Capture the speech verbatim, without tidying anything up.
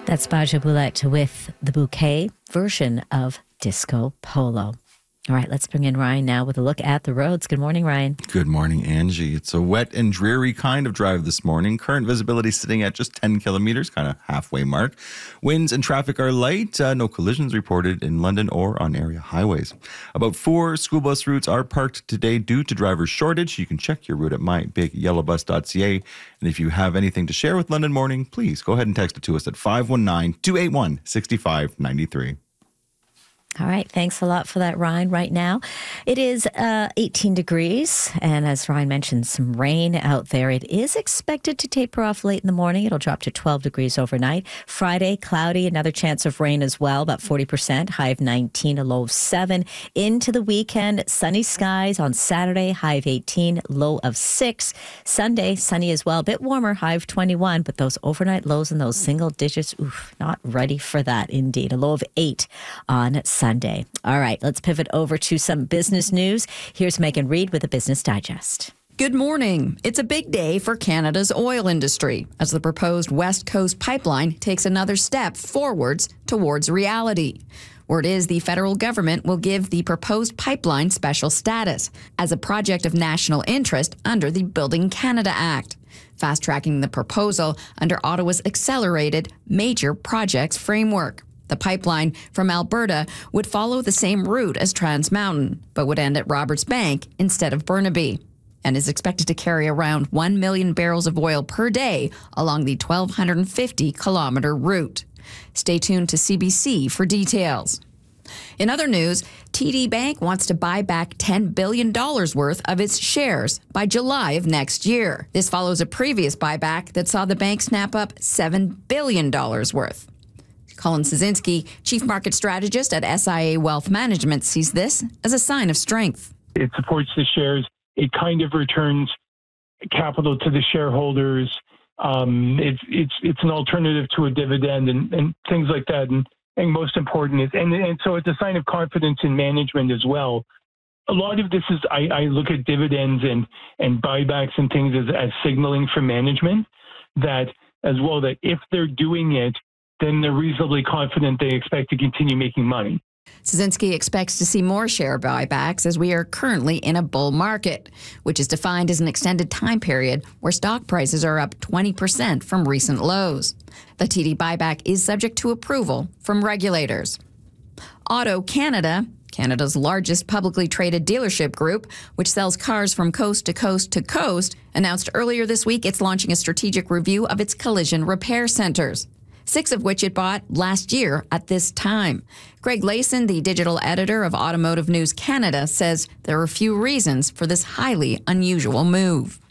That's Baja Boulette with the Bouquet version of Disco Polo. All right, let's bring in Ryan now with a look at the roads. Good morning, Ryan. Good morning, Angie. It's a wet and dreary kind of drive this morning. Current visibility sitting at just ten kilometers, kind of halfway mark. Winds and traffic are light. Uh, no collisions reported in London or on area highways. About four school bus routes are parked today due to driver shortage. You can check your route at my big yellow bus dot c a. And if you have anything to share with London Morning, please go ahead and text it to us at five one nine, two eight one, six five nine three. All right. Thanks a lot for that, Ryan. Right now, it is uh, eighteen degrees. And as Ryan mentioned, some rain out there. It is expected to taper off late in the morning. It'll drop to twelve degrees overnight. Friday, cloudy, another chance of rain as well, about forty percent, high of nineteen, a low of seven. Into the weekend, sunny skies on Saturday, high of eighteen, low of six. Sunday, sunny as well, a bit warmer, high of twenty-one. But those overnight lows in those single digits, oof, not ready for that indeed. A low of eight on Sunday. Sunday. All right, let's pivot over to some business news. Here's Megan Reid with a Business Digest. Good morning. It's a big day for Canada's oil industry as the proposed West Coast pipeline takes another step forwards towards reality. Word is the federal government will give the proposed pipeline special status as a project of national interest under the Building Canada Act, fast-tracking the proposal under Ottawa's accelerated major projects framework. The pipeline from Alberta would follow the same route as Trans Mountain, but would end at Roberts Bank instead of Burnaby, and is expected to carry around one million barrels of oil per day along the one thousand two hundred fifty kilometer route. Stay tuned to C B C for details. In other news, T D Bank wants to buy back ten billion dollars worth of its shares by July of next year. This follows a previous buyback that saw the bank snap up seven billion dollars worth. Colin Szynski, Chief Market Strategist at S I A Wealth Management, sees this as a sign of strength. It supports the shares. It kind of returns capital to the shareholders. Um, it's it's it's an alternative to a dividend and, and things like that. And, and most important is, and, and so it's a sign of confidence in management as well. A lot of this is, I, I look at dividends and, and buybacks and things as, as signaling for management that as well, that if they're doing it, then they're reasonably confident they expect to continue making money. Szynski expects to see more share buybacks as we are currently in a bull market, which is defined as an extended time period where stock prices are up twenty percent from recent lows. The T D buyback is subject to approval from regulators. AutoCanada, Canada's largest publicly traded dealership group, which sells cars from coast to coast to coast, announced earlier this week it's launching a strategic review of its collision repair centers, six of which it bought last year at this time. Greg Layson, the digital editor of Automotive News Canada, says there are a few reasons for this highly unusual move.